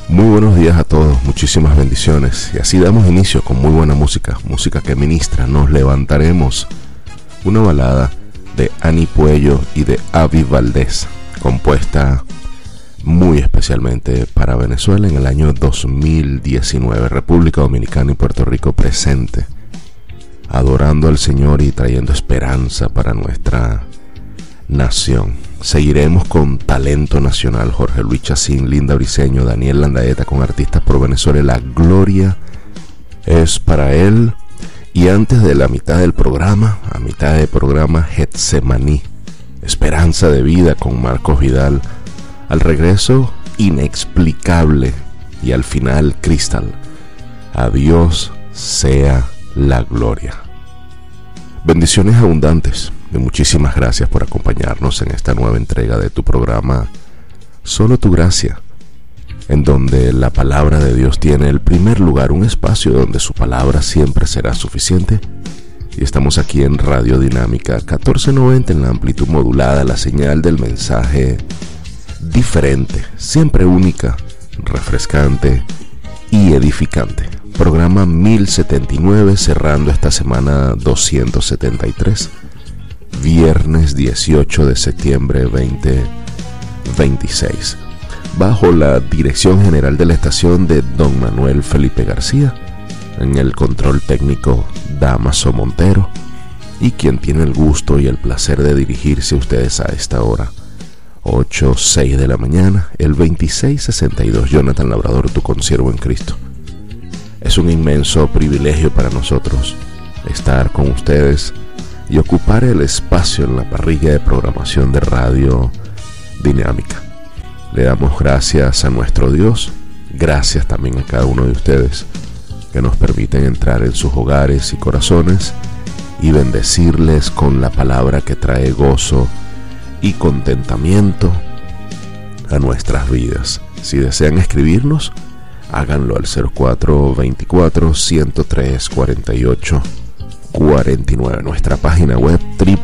Muy buenos días a todos, muchísimas bendiciones. Y así damos inicio con muy buena música, música que ministra. Nos levantaremos. Una balada de Ani Puello y de Avi Valdés, compuesta muy especialmente para Venezuela en el año 2019. República Dominicana y Puerto Rico presente, adorando al Señor y trayendo esperanza para nuestra nación. Seguiremos con talento nacional: Jorge Luis Chacín, Linda Briceño, Daniel Landaeta, con artistas por Venezuela. La gloria es para él. Y antes de la mitad del programa, a mitad del programa, Getsemaní, Esperanza de Vida con Marcos Vidal. Al regreso, Inexplicable. Y al final, Cristal. A Dios sea la gloria. Bendiciones abundantes y muchísimas gracias por acompañarnos en esta nueva entrega de tu programa Solo tu Gracia, en donde la palabra de Dios tiene el primer lugar, un espacio donde su palabra siempre será suficiente. Y estamos aquí en Radio Dinámica 1490 en la amplitud modulada, la señal del mensaje diferente, siempre única, refrescante y edificante. Programa 1079, cerrando esta semana 273, viernes 18 de septiembre 2026. Bajo la dirección general de la estación de Don Manuel Felipe García, en el control técnico Damaso Montero, y quien tiene el gusto y el placer de dirigirse a ustedes a esta hora, 8:06 de la mañana, el 2662, Jonathan Labrador, tu consiervo en Cristo. Es un inmenso privilegio para nosotros estar con ustedes y ocupar el espacio en la parrilla de programación de Radio Dinámica. Le damos gracias a nuestro Dios, gracias también a cada uno de ustedes que nos permiten entrar en sus hogares y corazones y bendecirles con la palabra que trae gozo y contentamiento a nuestras vidas. Si desean escribirnos, háganlo al 0424-103-4849. Nuestra página web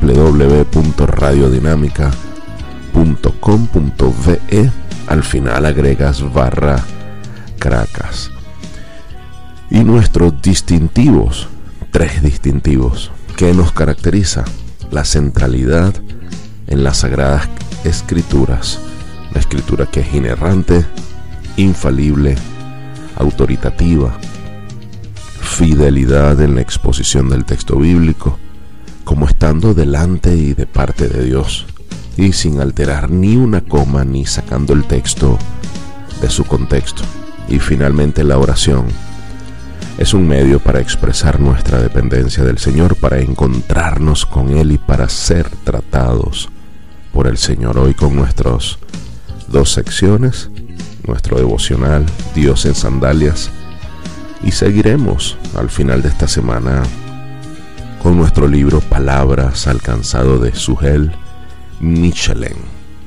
www.radiodinámica.com.ve. Al final agregas /Caracas. Y nuestros distintivos, 3 distintivos que nos caracteriza: la centralidad en las Sagradas Escrituras, la escritura que es inerrante, infalible, autoritativa; fidelidad en la exposición del texto bíblico, como estando delante y de parte de Dios, y sin alterar ni una coma ni sacando el texto de su contexto. Y finalmente, la oración es un medio para expresar nuestra dependencia del Señor, para encontrarnos con Él y para ser tratados por el Señor. Hoy con nuestras 2 secciones, nuestro devocional Dios en Sandalias, y seguiremos al final de esta semana con nuestro libro Palabras alcanzado de Sugel Michelén.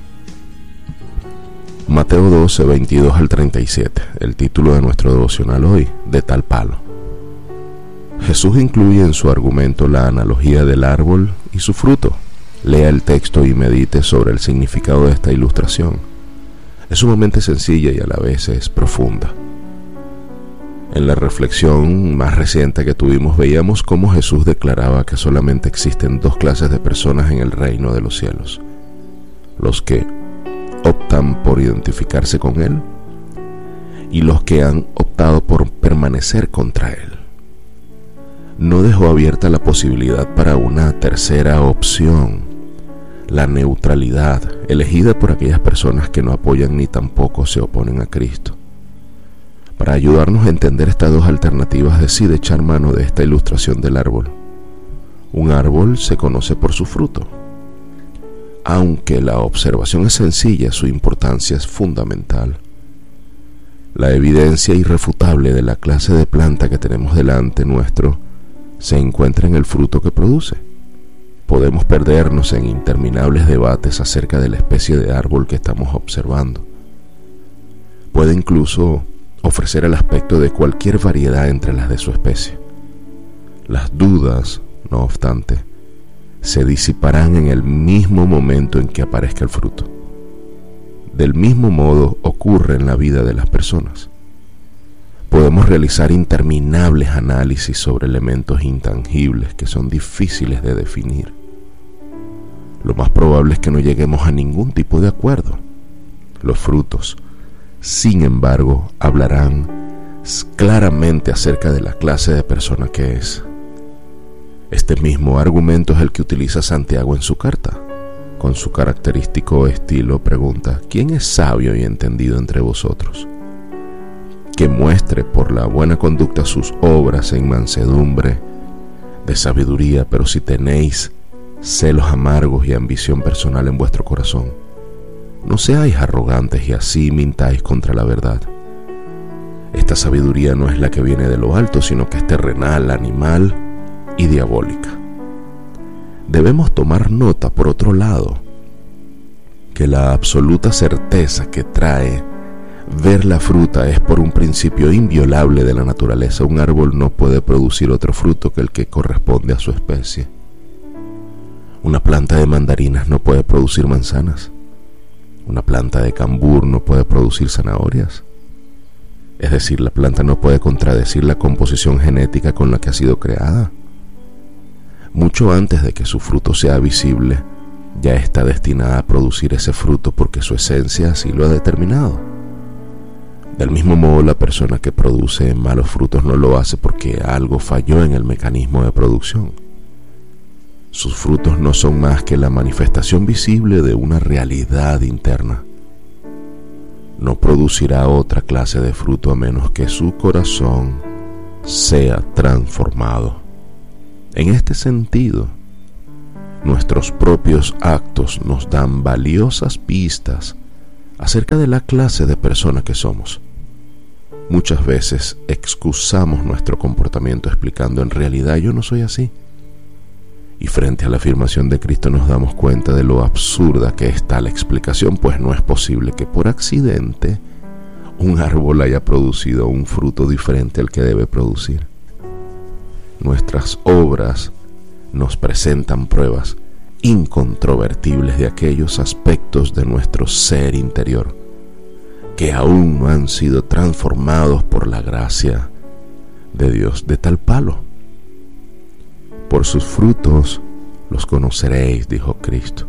Mateo 12, 22 al 37, el título de nuestro devocional hoy: De tal palo. Jesús incluye en su argumento la analogía del árbol y su fruto. Lea el texto y medite sobre el significado de esta ilustración. Es sumamente sencilla y a la vez es profunda. En la reflexión más reciente que tuvimos, veíamos cómo Jesús declaraba que solamente existen 2 clases de personas en el reino de los cielos: los que optan por identificarse con Él y los que han optado por permanecer contra Él. No dejó abierta la posibilidad para una tercera opción: la neutralidad, elegida por aquellas personas que no apoyan ni tampoco se oponen a Cristo. Para ayudarnos a entender estas 2 alternativas, decide echar mano de esta ilustración del árbol. Un árbol se conoce por su fruto. Aunque la observación es sencilla, su importancia es fundamental. La evidencia irrefutable de la clase de planta que tenemos delante nuestro se encuentra en el fruto que produce. Podemos perdernos en interminables debates acerca de la especie de árbol que estamos observando. Puede incluso ofrecer el aspecto de cualquier variedad entre las de su especie. Las dudas, no obstante, se disiparán en el mismo momento en que aparezca el fruto. Del mismo modo ocurre en la vida de las personas. Podemos realizar interminables análisis sobre elementos intangibles que son difíciles de definir. Lo más probable es que no lleguemos a ningún tipo de acuerdo. Los frutos, sin embargo, hablarán claramente acerca de la clase de persona que es. Este mismo argumento es el que utiliza Santiago en su carta. Con su característico estilo pregunta: ¿quién es sabio y entendido entre vosotros? Que muestre por la buena conducta sus obras en mansedumbre de sabiduría, pero si tenéis celos amargos y ambición personal en vuestro corazón, no seáis arrogantes y así mintáis contra la verdad. Esta sabiduría no es la que viene de lo alto, sino que es terrenal, animal y diabólica. Debemos tomar nota, por otro lado, que la absoluta certeza que trae ver la fruta es por un principio inviolable de la naturaleza. Un árbol no puede producir otro fruto que el que corresponde a su especie. Una planta de mandarinas no puede producir manzanas. Una planta de cambur no puede producir zanahorias. Es decir, la planta no puede contradecir la composición genética con la que ha sido creada. Mucho antes de que su fruto sea visible, ya está destinada a producir ese fruto porque su esencia así lo ha determinado. Del mismo modo, la persona que produce malos frutos no lo hace porque algo falló en el mecanismo de producción. Sus frutos no son más que la manifestación visible de una realidad interna. No producirá otra clase de fruto a menos que su corazón sea transformado. En este sentido, nuestros propios actos nos dan valiosas pistas acerca de la clase de persona que somos. Muchas veces excusamos nuestro comportamiento explicando: en realidad yo no soy así. Y frente a la afirmación de Cristo nos damos cuenta de lo absurda que es tal explicación, pues no es posible que por accidente un árbol haya producido un fruto diferente al que debe producir. Nuestras obras nos presentan pruebas incontrovertibles de aquellos aspectos de nuestro ser interior que aún no han sido transformados por la gracia de Dios. De tal palo: por sus frutos los conoceréis, dijo Cristo.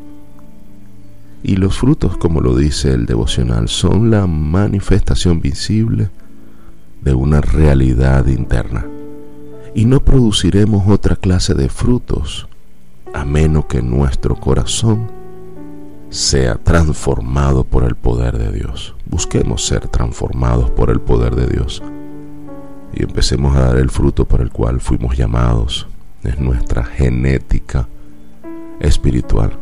Y los frutos, como lo dice el devocional, son la manifestación visible de una realidad interna. Y no produciremos otra clase de frutos a menos que nuestro corazón sea transformado por el poder de Dios. Busquemos ser transformados por el poder de Dios y empecemos a dar el fruto por el cual fuimos llamados. Es nuestra genética espiritual.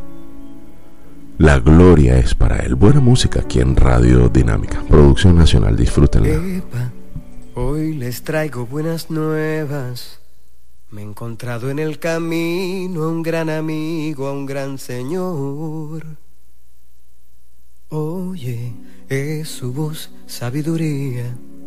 La gloria es para Él. Buena música aquí en Radio Dinámica, producción nacional. Disfrútenla. Hoy les traigo buenas nuevas. Me he encontrado en el camino a un gran amigo, a un gran Señor. Oye, es su voz, sabiduría.